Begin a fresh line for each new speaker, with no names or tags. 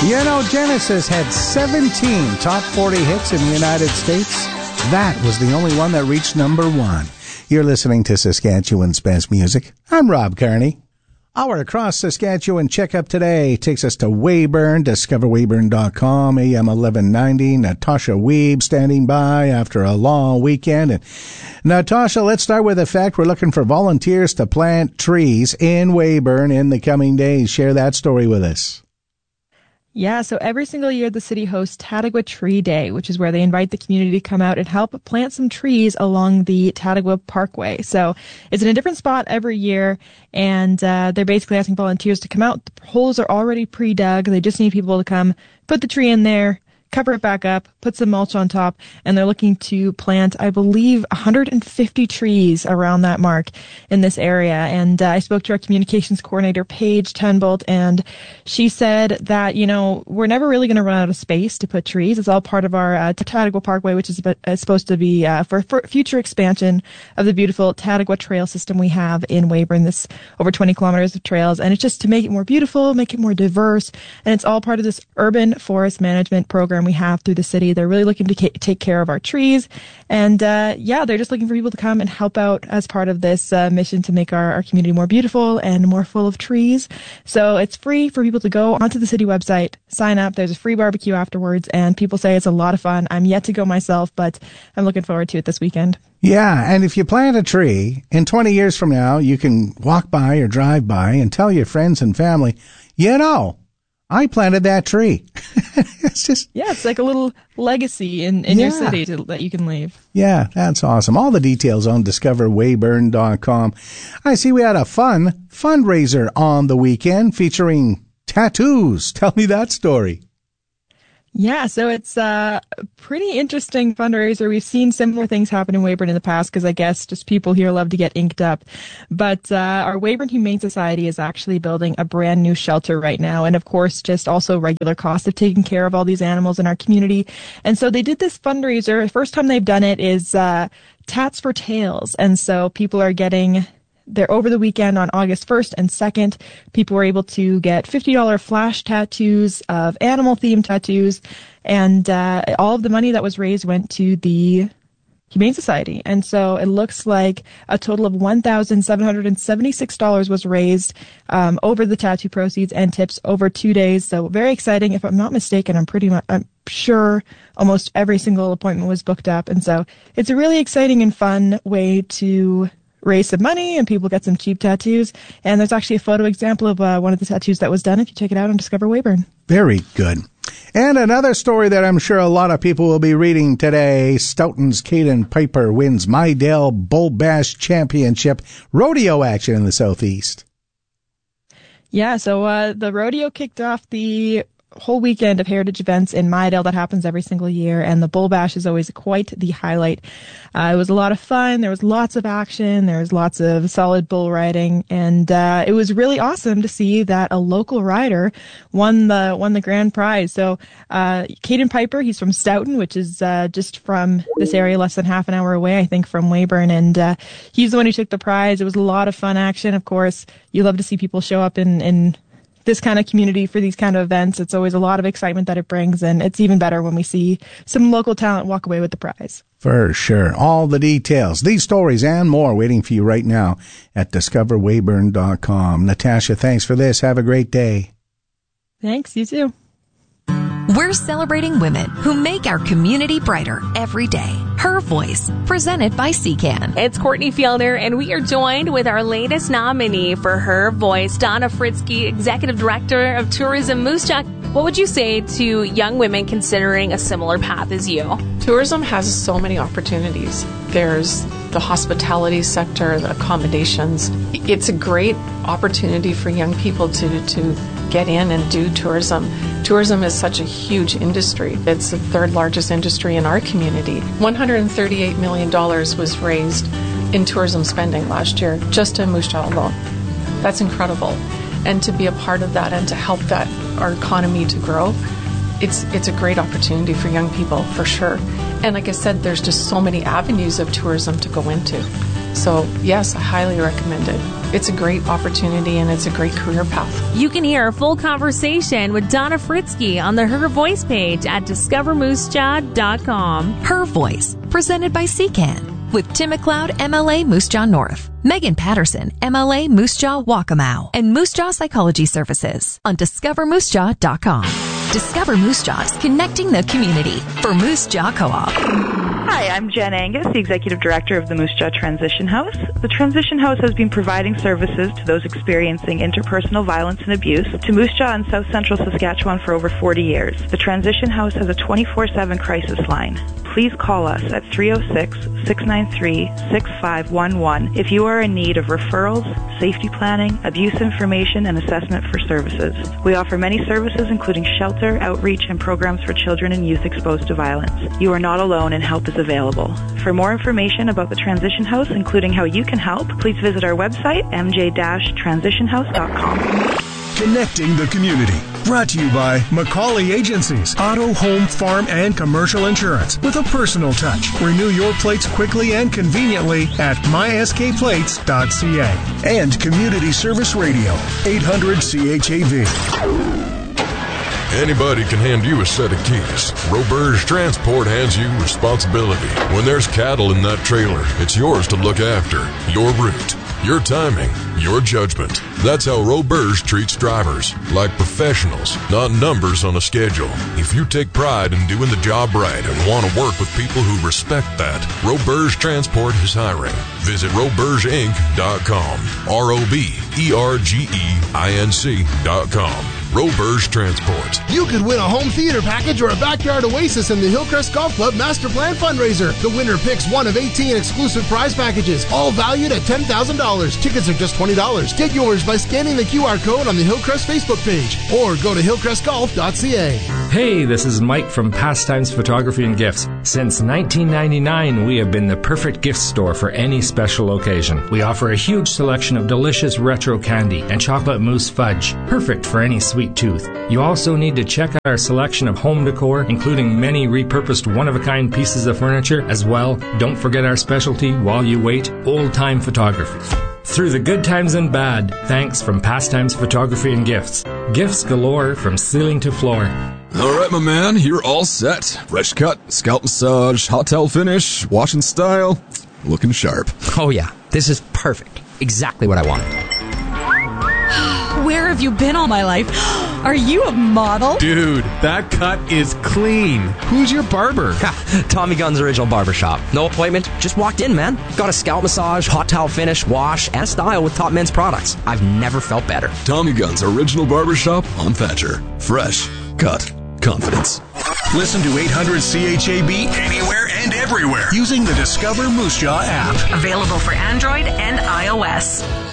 You know, Genesis had 17 top 40 hits in the United States. That was the only one that reached number one. You're listening to Saskatchewan's Best Music. I'm Rob Kearney. Our Across Saskatchewan checkup today takes us to Weyburn, discoverweyburn.com, AM 1190. Natasha Weeb standing by after a long weekend. And Natasha, let's start with the fact we're looking for volunteers to plant trees in Weyburn in the coming days. Share that story with us.
Yeah, so every single year the city hosts Tattagwa Tree Day, which is where they invite the community to come out and help plant some trees along the Tattagwa Parkway. So it's in a different spot every year, and they're basically asking volunteers to come out. The holes are already pre-dug. They just need people to come, put the tree in there, cover it back up, put some mulch on top, and they're looking to plant, I believe, 150 trees around that mark in this area. And I spoke to our communications coordinator, Paige Tenbolt, and she said that, you know, we're never really going to run out of space to put trees. It's all part of our Tattagwa Parkway, which is supposed to be for future expansion of the beautiful Tattagwa trail system we have in Weyburn, this over 20 kilometers of trails. And it's just to make it more beautiful, make it more diverse, and it's all part of this urban forest management program we have through the city. They're really looking to take care of our trees. And they're just looking for people to come and help out as part of this mission to make our community more beautiful and more full of trees. So it's free for people to go onto the city website, sign up. There's a free barbecue afterwards, and people say it's a lot of fun. I'm yet to go myself, but I'm looking forward to it this weekend.
Yeah, and if you plant a tree, in 20 years from now, you can walk by or drive by and tell your friends and family, you know, I planted that tree.
It's like a little legacy in your city that you can leave.
Yeah, that's awesome. All the details on discoverweyburn.com. I see we had a fun fundraiser on the weekend featuring tattoos. Tell me that story.
Yeah, so it's a pretty interesting fundraiser. We've seen similar things happen in Weyburn in the past because I guess just people here love to get inked up. But our Weyburn Humane Society is actually building a brand new shelter right now. And of course, just also regular cost of taking care of all these animals in our community. And so they did this fundraiser. The first time they've done it is Tats for Tails. And so people are getting... They're over the weekend on August 1st and 2nd. People were able to get $50 flash tattoos of animal-themed tattoos, and all of the money that was raised went to the Humane Society. And so it looks like a total of $1,776 was raised over the tattoo proceeds and tips over 2 days. So very exciting. If I'm not mistaken, I'm sure almost every single appointment was booked up. And so it's a really exciting and fun way to raise some money and people get some cheap tattoos. And there's actually a photo example of one of the tattoos that was done if you check it out on Discover Weyburn.
Very good. And another story that I'm sure a lot of people will be reading today, Stoughton's Caden Piper wins Mydale Bull Bash Championship rodeo action in the Southeast.
Yeah, so the rodeo kicked off the whole weekend of heritage events in Mydale that happens every single year, and the Bull Bash is always quite the highlight. It was a lot of fun. There was lots of action. There was lots of solid bull riding, and it was really awesome to see that a local rider won the grand prize. So Caden Piper, he's from Stoughton, which is just from this area, less than half an hour away, I think, from Weyburn, and he's the one who took the prize. It was a lot of fun action. Of course, you love to see people show up in this kind of community for these kind of events. It's always a lot of excitement that it brings, and it's even better when we see some local talent walk away with the prize.
For sure. All the details, these stories and more waiting for you right now at discoverweyburn.com. Natasha, thanks for this. Have a great day.
Thanks. You too.
We're celebrating women who make our community brighter every day. Her Voice, presented by CCAN.
It's Courtney Fielder, and we are joined with our latest nominee for Her Voice, Donna Fritzke, Executive Director of Tourism Moose Jaw. What would you say to young women considering a similar path as you?
Tourism has so many opportunities. There's the hospitality sector, the accommodations. It's a great opportunity for young people to get in and do tourism. Tourism is such a huge industry. It's the third largest industry in our community. $138 million was raised in tourism spending last year, just in Moose Jaw alone. That's incredible. And to be a part of that and to help that our economy to grow, it's a great opportunity for young people, for sure. And like I said, there's just so many avenues of tourism to go into. So yes, I highly recommend it. It's a great opportunity and it's a great career path.
You can hear a full conversation with Donna Fritzke on the Her Voice page at discovermoosejaw.com.
Her Voice, presented by CCAN. With Tim McLeod, MLA Moose Jaw North, Megan Patterson, MLA Moose Jaw Waccamaw, and Moose Jaw Psychology Services on discovermoosejaw.com. Discover Moose Jaws, connecting the community for Moose Jaw Co-op.
Hi, I'm Jen Angus, the Executive Director of the Moose Jaw Transition House. The Transition House has been providing services to those experiencing interpersonal violence and abuse to Moose Jaw in South Central Saskatchewan for over 40 years. The Transition House has a 24/7 crisis line. Please call us at 306-693-6511 if you are in need of referrals, safety planning, abuse information, and assessment for services. We offer many services including shelter, outreach, and programs for children and youth exposed to violence. You are not alone and help is available. For more information about the Transition House, including how you can help, please visit our website, mj-transitionhouse.com.
Connecting the community. Brought to you by Macaulay Agencies. Auto, home, farm, and commercial insurance with a personal touch. Renew your plates quickly and conveniently at myskplates.ca. And Community Service Radio, 800 CHAV.
Anybody can hand you a set of keys. Roberge Transport hands you responsibility. When there's cattle in that trailer, it's yours to look after. Your route, your timing, your judgment. That's how Roberge treats drivers, like professionals, not numbers on a schedule. If you take pride in doing the job right and want to work with people who respect that, Roberge Transport is hiring. Visit robergeinc.com. ROBERGEINC.com. Roberge Transport.
You could win a home theater package or a backyard oasis in the Hillcrest Golf Club Master Plan fundraiser. The winner picks one of 18 exclusive prize packages, all valued at $10,000. Tickets are just $20. Get yours by scanning the QR code on the Hillcrest Facebook page or go to hillcrestgolf.ca.
Hey, this is Mike from Pastimes Photography and Gifts. Since 1999, we have been the perfect gift store for any special occasion. We offer a huge selection of delicious retro candy and chocolate mousse fudge, perfect for any sweet tooth. You also need to check out our selection of home decor, including many repurposed one-of-a-kind pieces of furniture. As well, don't forget our specialty, while you wait, old-time photography. Through the good times and bad, thanks from Pastimes Photography and Gifts. Gifts galore from ceiling to floor.
All right, my man, you're all set. Fresh cut, scalp massage, hot towel finish, wash and style, looking sharp.
Oh yeah, this is perfect. Exactly what I wanted.
Where have you been all my life? Are you a model?
Dude, that cut is clean. Who's your barber?
Tommy Gunn's Original Barbershop. No appointment, just walked in, man. Got a scalp massage, hot towel finish, wash, and style with top men's products. I've never felt better.
Tommy Gunn's Original Barbershop on Thatcher. Fresh, cut, confidence.
Listen to 800 CHAB anywhere and everywhere using the Discover Moose Jaw app.
Available for Android and iOS.